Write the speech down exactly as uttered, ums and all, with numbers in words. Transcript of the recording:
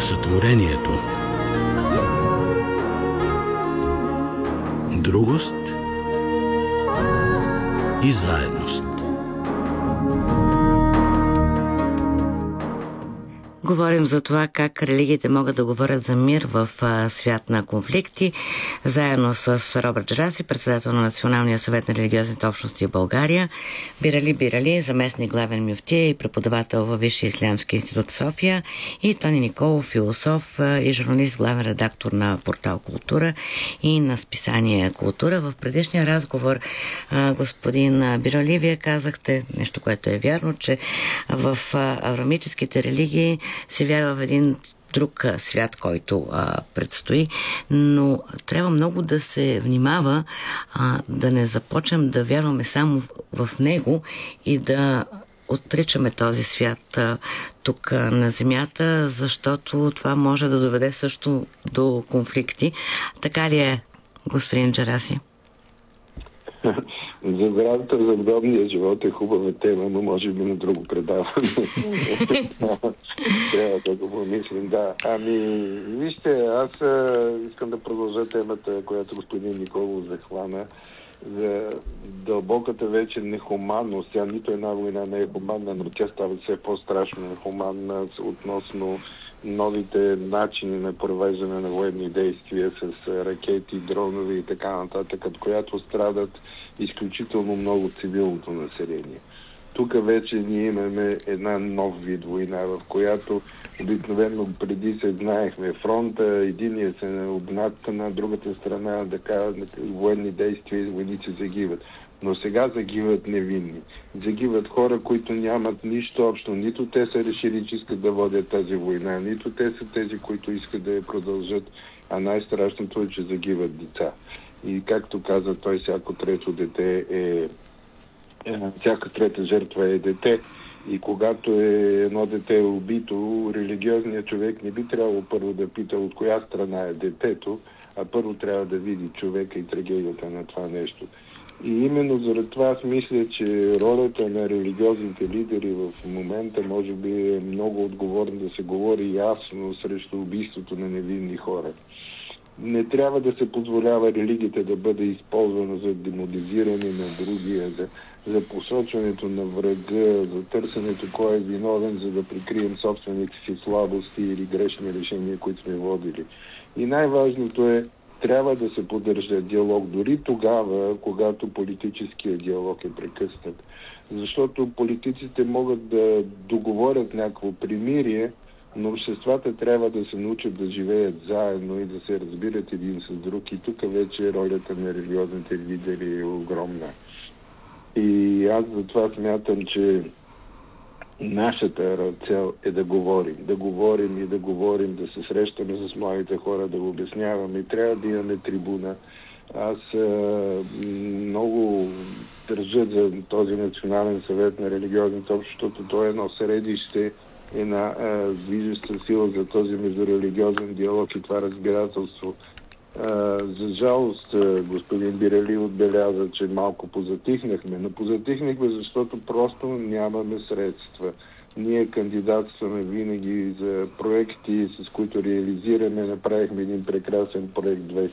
Сътворението. Другост и заедност. Говорим за това как религиите могат да говорят за мир в а, свят на конфликти, заедно с Робърт Джераси, председател на Националния съвет на религиозните общности в България, Бирали Бирали, заместник главен мюфтия и преподавател във Висшия ислямски институт София, и Тони Николов, философ а, и журналист, главен редактор на портал Култура и на списание Култура. В предишния разговор, а, господин Бирали, вие казахте нещо, което е вярно, че в а, аврамическите религии се вярва в един друг свят, който а, предстои, но трябва много да се внимава а, да не започнем да вярваме само в, в него и да отричаме този свят а, тук а, на земята, защото това може да доведе също до конфликти. Така ли е, господин Джераси? За здравето, за удобния живот е хубава тема, но може би на друго предаване. Трябва да го помислим, да. Ами, вижте, аз а, искам да продължа темата, която господин Николов захвана, за дълбоката вече нехуманност. Тя нито една война не е хуманна, но тя става все по-страшно нехуманна относно новите начини на провеждане на военни действия с ракети, дронове и така нататък, от която страдат изключително много цивилното население. Тук вече ние имаме една нов вид война, в която обикновено преди се знаехме фронта, единия се обната на другата страна, така военни действия и войници загиват. Но сега загиват невинни. Загиват хора, които нямат нищо общо. Нито те са решили, че искат да водят тази война, нито те са тези, които искат да я продължат, а най-страшното е, че загиват деца. И както каза той, всяко трето дете е... всяка трета жертва е дете. И когато е едно дете е убито, религиозният човек не би трябвало първо да пита от коя страна е детето, а първо трябва да види човека и трагедията на това нещо. И именно заради това аз мисля, че ролята на религиозните лидери в момента може би е много отговорна да се говори ясно срещу убийството на невинни хора. Не трябва да се позволява религията да бъде използвана за демонизиране на другия, за, за посочването на врага, за търсенето кой е виновен, за да прикрием собствените си слабости или грешни решения, които сме водили. И най-важното е, трябва да се поддържа диалог дори тогава, когато политическия диалог е прекъснат. Защото политиците могат да договорят някакво примирие, но обществата трябва да се научат да живеят заедно и да се разбират един с друг. И тук вече ролята на религиозните лидери е огромна. И аз затова смятам, че нашата цел е да говорим. Да говорим и да говорим, да се срещаме с младите хора, да го обясняваме. И трябва да имаме трибуна. Аз а, много държа за този Национален съвет на религиозните общности, защото той е едно средище, една движеща сила за този междурелигиозен диалог и това разбирателство. А, за жалост, господин Бирали отбеляза, че малко позатихнахме, но позатихнахме, защото просто нямаме средства. Ние кандидатстваме винаги за проекти, с които реализираме. Направихме един прекрасен проект две